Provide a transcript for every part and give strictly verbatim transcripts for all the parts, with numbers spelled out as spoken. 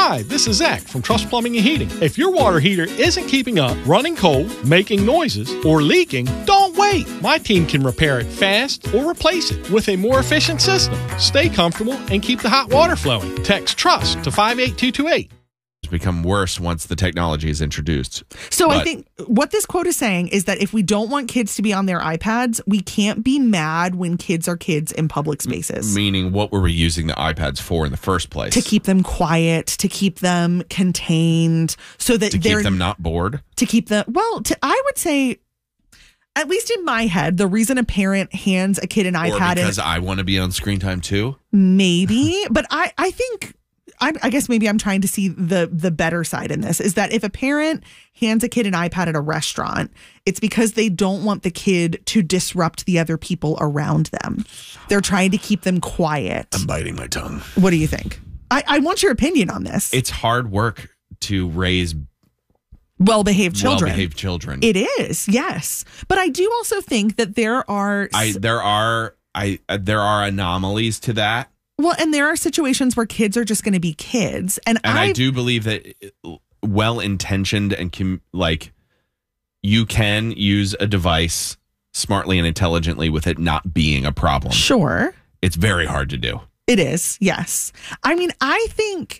Hi, this is Zach from Trust Plumbing and Heating. If your water heater isn't keeping up, running cold, making noises, or leaking, don't wait. My team can repair it fast or replace it with a more efficient system. Stay comfortable and keep the hot water flowing. Text TRUST to five eight two two eight. Become worse once the technology is introduced. So but, I think what this quote is saying is that if we don't want kids to be on their iPads, we can't be mad when kids are kids in public spaces. Meaning, what were we using the iPads for in the first place? To keep them quiet, to keep them contained, so that to they're keep them not bored. To keep them well. To, I would say, at least in my head, the reason a parent hands a kid an or iPad because and, I want to be on screen time too. Maybe, but I I think. I, I guess maybe I'm trying to see the the better side in this is that if a parent hands a kid an iPad at a restaurant, it's because they don't want the kid to disrupt the other people around them. They're trying to keep them quiet. I'm biting my tongue. What do you think? I, I want your opinion on this. It's hard work to raise well-behaved children. Well-behaved children. It is, yes. But I do also think that there are I there are I uh, there are anomalies to that. Well, and there are situations where kids are just going to be kids. And, and I I've, do believe that well-intentioned and com- like you can use a device smartly and intelligently with it not being a problem. Sure. It's very hard to do. It is. Yes. I mean, I think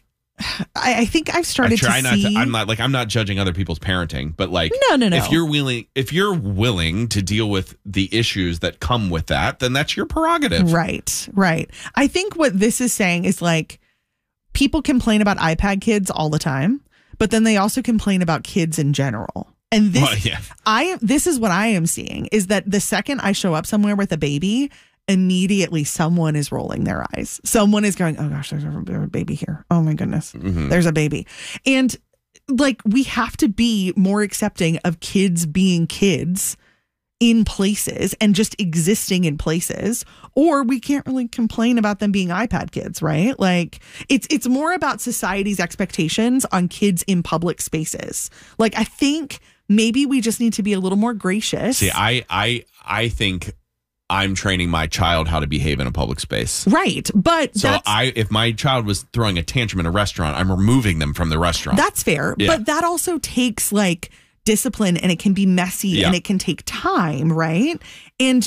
I, I think I've started I try to not see. to, I'm not like I'm not judging other people's parenting, but like no, no, no. If you're willing, if you're willing to deal with the issues that come with that, then that's your prerogative. Right, right. I think what this is saying is like people complain about iPad kids all the time, but then they also complain about kids in general. And this, well, yeah. I this is what I am seeing is that the second I show up somewhere with a baby, immediately someone is rolling their eyes. Someone is going, oh gosh, there's a baby here. Oh my goodness, mm-hmm. There's a baby. And like, we have to be more accepting of kids being kids in places and just existing in places, or we can't really complain about them being iPad kids, right? Like it's, it's more about society's expectations on kids in public spaces. Like, I think maybe we just need to be a little more gracious. See, I, I, I think I'm training my child how to behave in a public space. Right. But so that's, I, if my child was throwing a tantrum in a restaurant, I'm removing them from the restaurant. That's fair. Yeah. But that also takes like discipline, and it can be messy, yeah. and it can take time. Right. And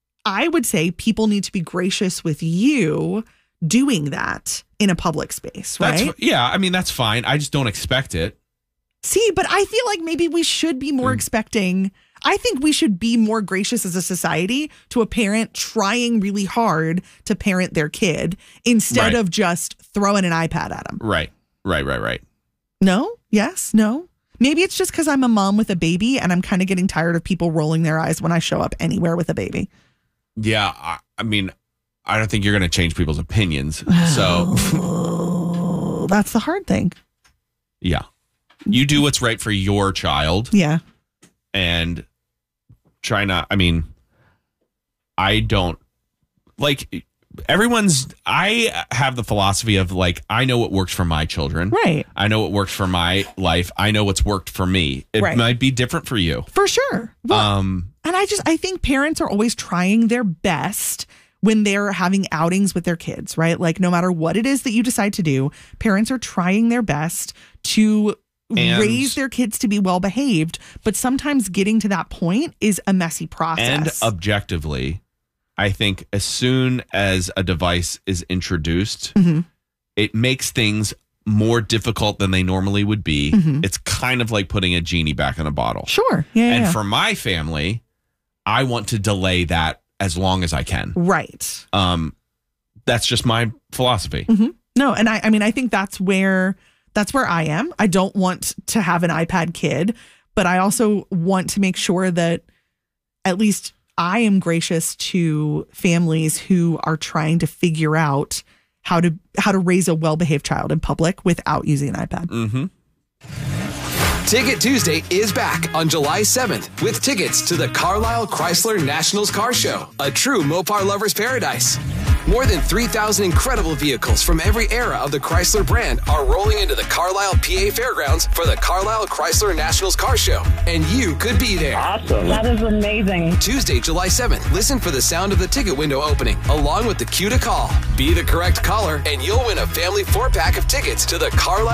I would say people need to be gracious with you doing that in a public space. Right. That's, yeah. I mean, that's fine. I just don't expect it. See, but I feel like maybe we should be more mm. expecting. I think we should be more gracious as a society to a parent trying really hard to parent their kid instead right. of just throwing an iPad at them. Right, right, right, right. No? Yes? No? Maybe it's just because I'm a mom with a baby and I'm kind of getting tired of people rolling their eyes when I show up anywhere with a baby. Yeah, I, I mean, I don't think you're going to change people's opinions. So oh, that's the hard thing. Yeah. You do what's right for your child. Yeah. And try not, I mean, I don't, like, everyone's, I have the philosophy of, like, I know what works for my children. Right. I know what works for my life. I know what's worked for me. It right. might be different for you. For sure. Well, um, and I just, I think parents are always trying their best when they're having outings with their kids, right? Like, no matter what it is that you decide to do, parents are trying their best to And, raise their kids to be well behaved, but sometimes getting to that point is a messy process. And objectively, I think as soon as a device is introduced, mm-hmm. it makes things more difficult than they normally would be. Mm-hmm. It's kind of like putting a genie back in a bottle. Sure. Yeah. And yeah. for my family, I want to delay that as long as I can. Right. Um, that's just my philosophy. Mm-hmm. No, and I, I mean, I think that's where. That's where I am. I don't want to have an iPad kid, but I also want to make sure that at least I am gracious to families who are trying to figure out how to how to raise a well-behaved child in public without using an iPad. Mm-hmm. Ticket Tuesday is back on July seventh with tickets to the Carlisle Chrysler Nationals Car Show, a true Mopar lover's paradise. More than three thousand incredible vehicles from every era of the Chrysler brand are rolling into the Carlisle, P A Fairgrounds for the Carlisle Chrysler Nationals Car Show, and you could be there. Awesome. That is amazing. Tuesday, July seventh, listen for the sound of the ticket window opening, along with the cue to call. Be the correct caller, and you'll win a family four-pack of tickets to the Carlisle